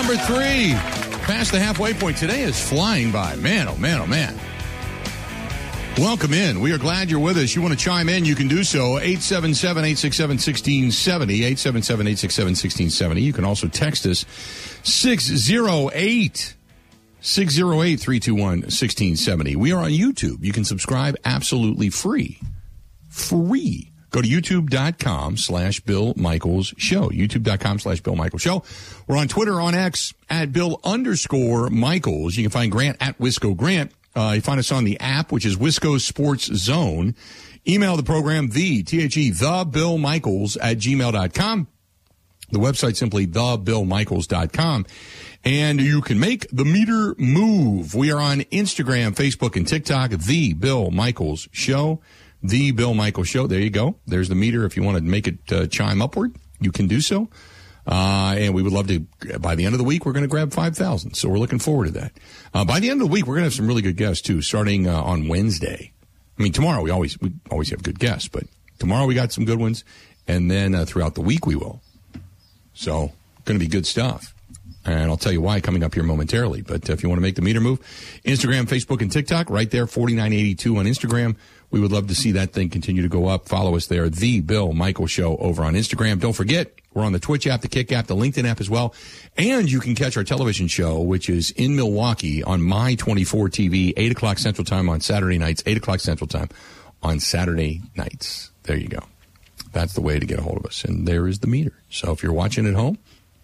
Number 3, past the halfway point. Today is flying by. Man, oh man, oh man. Welcome in. We are glad you're with us. You want to chime in, you can do so. 877-867-1670. 877-867-1670. You can also text us 608-321-1670. We are on YouTube. You can subscribe absolutely free. Free. Go to youtube.com/Bill Michaels Show. youtube.com/Bill Michaels Show. We're on Twitter, on X, at Bill_Michaels. You can find Grant at Wisco Grant. You find us on the app, which is Wisco Sports Zone. Email the program, the Bill Michaels @gmail.com. The website simply thebillmichaels.com. And you can make the meter move. We are on Instagram, Facebook, and TikTok, The Bill Michaels Show. The Bill Michaels Show. There you go. There's the meter. If you want to make it chime upward, you can do so. And we would love to, by the end of the week, we're going to grab 5,000. So we're looking forward to that. By the end of the week, we're going to have some really good guests, too, starting on Wednesday. I mean, tomorrow we always have good guests, but tomorrow we got some good ones. And then throughout the week we will. So going to be good stuff. And I'll tell you why coming up here momentarily. But if you want to make the meter move, Instagram, Facebook, and TikTok, right there, 4982 on Instagram. We would love to see that thing continue to go up. Follow us there, The Bill Michaels Show over on Instagram. Don't forget, we're on the Twitch app, the Kick app, the LinkedIn app as well. And you can catch our television show, which is in Milwaukee on My 24 TV, 8 o'clock Central Time on Saturday nights, 8 o'clock Central Time on Saturday nights. There you go. That's the way to get a hold of us. And there is the meter. So if you're watching at home,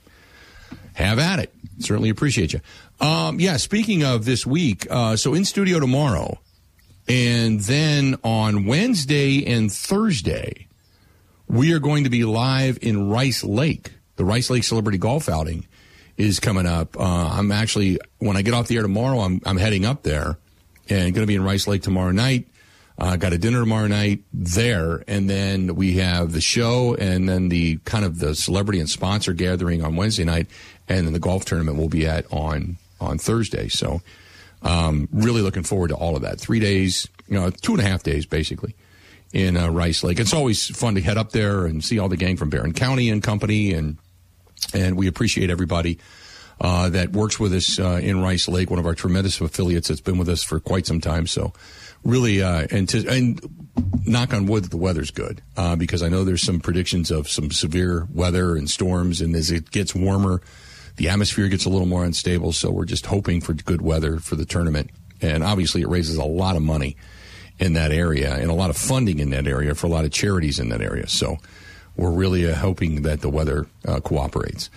have at it. Certainly appreciate you. Speaking of this week, so in studio tomorrow, and then on Wednesday and Thursday, we are going to be live in Rice Lake. The Rice Lake Celebrity Golf Outing is coming up. I'm actually, when I get off the air tomorrow, I'm heading up there and going to be in Rice Lake tomorrow night. Got a dinner tomorrow night there, and then we have the show, and then the kind of the celebrity and sponsor gathering on Wednesday night, and then the golf tournament we'll be at on Thursday. So really looking forward to all of that. 3 days, 2.5 days basically in Rice Lake. It's always fun to head up there and see all the gang from Barron County and company, and we appreciate everybody that works with us in Rice Lake, one of our tremendous affiliates that's been with us for quite some time. So really, and knock on wood that the weather's good, because I know there's some predictions of some severe weather and storms, and as it gets warmer, the atmosphere gets a little more unstable. So we're just hoping for good weather for the tournament. And obviously it raises a lot of money in that area and a lot of funding in that area for a lot of charities in that area. So we're really hoping that the weather cooperates.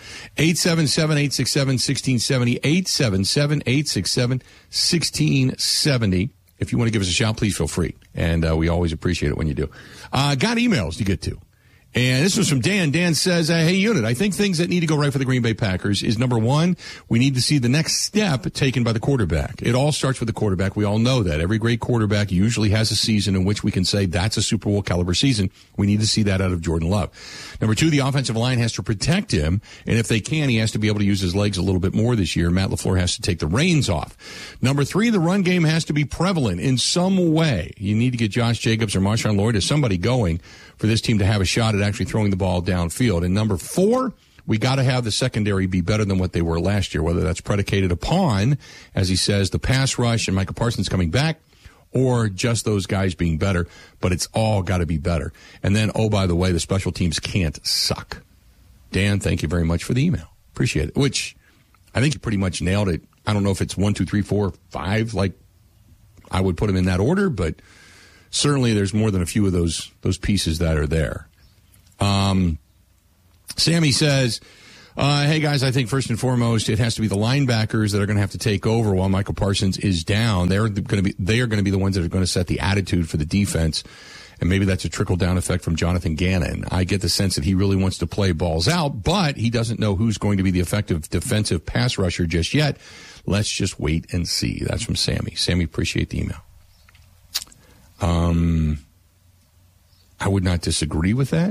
877-867-1670, 877-867-1670. If you want to give us a shout, please feel free. And we always appreciate it when you do. Got emails to get to. And this was from Dan. Dan says, hey, Unit, I think things that need to go right for the Green Bay Packers is, number one, we need to see the next step taken by the quarterback. It all starts with the quarterback. We all know that. Every great quarterback usually has a season in which we can say that's a Super Bowl caliber season. We need to see that out of Jordan Love. Number two, the offensive line has to protect him. And if they can, he has to be able to use his legs a little bit more this year. Matt LaFleur has to take the reins off. Number three, the run game has to be prevalent in some way. You need to get Josh Jacobs or Marshawn Lloyd or somebody going for this team to have a shot at actually throwing the ball downfield. And number four, we got to have the secondary be better than what they were last year, whether that's predicated upon, as he says, the pass rush and Micah Parsons coming back, or just those guys being better. But it's all got to be better. And then, oh, by the way, the special teams can't suck. Dan, thank you very much for the email. Appreciate it. Which I think you pretty much nailed it. I don't know if it's 1, 2, 3, 4, 5, like I would put them in that order, but certainly there's more than a few of those pieces that are there. Sammy says, hey guys, I think first and foremost, it has to be the linebackers that are going to have to take over while Michael Parsons is down. They are going to be the ones that are going to set the attitude for the defense. And maybe that's a trickle-down effect from Jonathan Gannon. I get the sense that he really wants to play balls out, but he doesn't know who's going to be the effective defensive pass rusher just yet. Let's just wait and see. That's from Sammy. Sammy, appreciate the email. I would not disagree with that.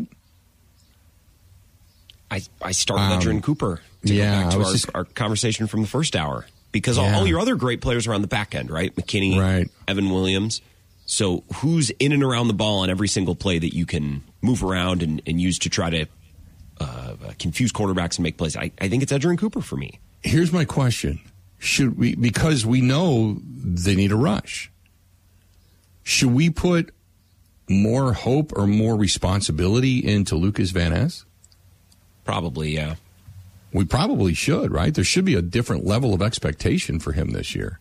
I start with Edgerrin Cooper to go back to our conversation from the first hour, because all your other great players are on the back end, right? McKinney, right. Evan Williams. So who's in and around the ball on every single play that you can move around and use to try to confuse quarterbacks and make plays? I think it's Edgerrin Cooper for me. Here's my question. Should we, because we know they need a rush, should we put more hope or more responsibility into Lucas Van Ness? Probably, yeah. We probably should, right? There should be a different level of expectation for him this year.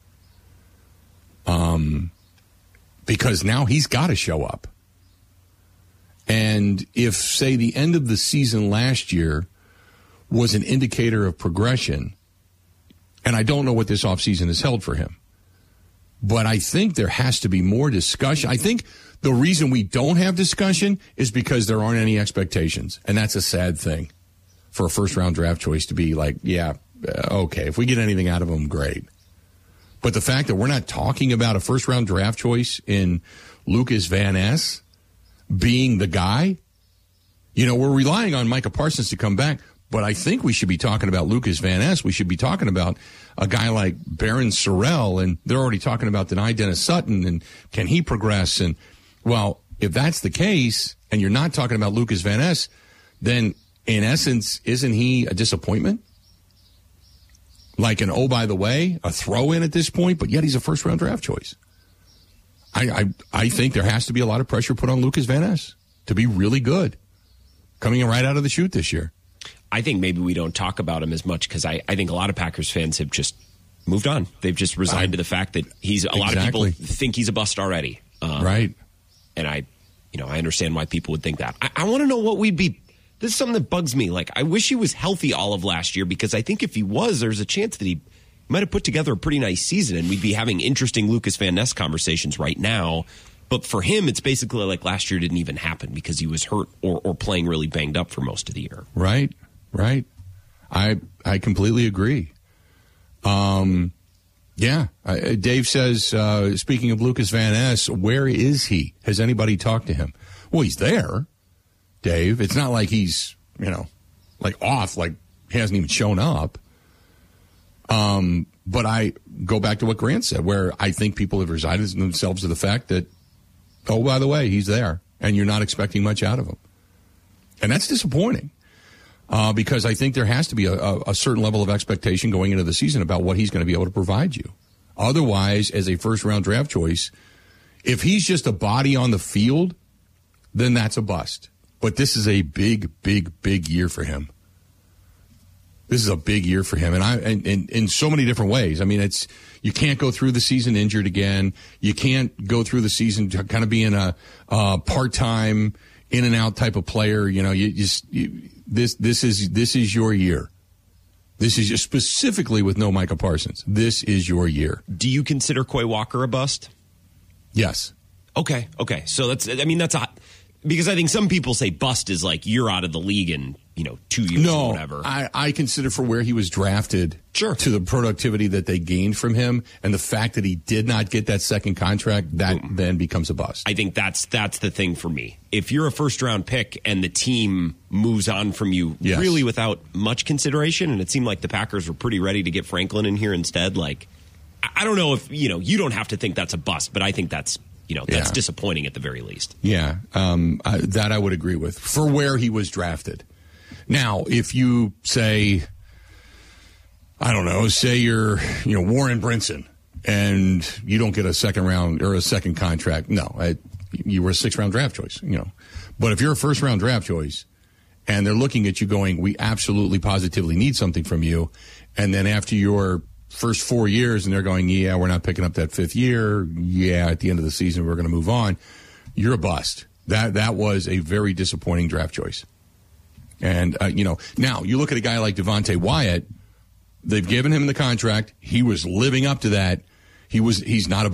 Because now he's got to show up. And if, say, the end of the season last year was an indicator of progression, and I don't know what this offseason has held for him, but I think there has to be more discussion. I think the reason we don't have discussion is because there aren't any expectations, and that's a sad thing for a first-round draft choice to be like, yeah, okay, if we get anything out of him, great. But the fact that we're not talking about a first-round draft choice in Lucas Van Ness being the guy, we're relying on Micah Parsons to come back, but I think we should be talking about Lucas Van Ness. We should be talking about a guy like Barron Sorrell, and they're already talking about Dani Dennis Sutton, and can he progress? And, well, if that's the case, and you're not talking about Lucas Van Ness, then, in essence, isn't he a disappointment? Like an, oh, by the way, a throw-in at this point, but yet he's a first-round draft choice. I think there has to be a lot of pressure put on Lucas Van Ness to be really good coming right out of the chute this year. I think maybe we don't talk about him as much because I think a lot of Packers fans have just moved on. They've just resigned to the fact that a lot of people think he's a bust already. Right. And I understand why people would think that. I want to know what we'd be. This is something that bugs me. Like, I wish he was healthy all of last year because I think if he was, there's a chance that he might have put together a pretty nice season and we'd be having interesting Lucas Van Ness conversations right now. But for him, it's basically like last year didn't even happen because he was hurt or playing really banged up for most of the year. Right. I completely agree. Yeah. Dave says, speaking of Lucas Van Ness, where is he? Has anybody talked to him? Well, he's there, Dave. It's not like he's, like off, like he hasn't even shown up. But I go back to what Grant said, where I think people have resigned themselves to the fact that, oh, by the way, he's there, and you're not expecting much out of him. And that's disappointing because I think there has to be a certain level of expectation going into the season about what he's going to be able to provide you. Otherwise, as a first-round draft choice, if he's just a body on the field, then that's a bust. But this is a big, big, big year for him. This is a big year for him, and in so many different ways. I mean, you can't go through the season injured again. You can't go through the season kind of being a part-time, in and out type of player. This is your year. This is specifically with no Micah Parsons. This is your year. Do you consider Quay Walker a bust? Yes. Okay. So that's because I think some people say bust is like you're out of the league in 2 years or whatever. I consider for where he was drafted, sure, to the productivity that they gained from him and the fact that he did not get that second contract, that then becomes a bust. I think that's the thing for me. If you're a first round pick and the team moves on from you really without much consideration, and it seemed like the Packers were pretty ready to get Franklin in here instead, like I don't know if you don't have to think that's a bust, but I think that's that's disappointing at the very least. Yeah, that I would agree with for where he was drafted. Now, if you say, I don't know, say you're, Warren Brinson and you don't get a second round or a second contract. No, you were a 6th-round draft choice, But if you're a 1st-round draft choice and they're looking at you going, we absolutely positively need something from you. And then after your first 4 years and they're going, yeah, we're not picking up that 5th year. Yeah, at the end of the season, we're going to move on. You're a bust. That was a very disappointing draft choice. And, now you look at a guy like Devontae Wyatt, they've given him the contract. He was living up to that. He's not a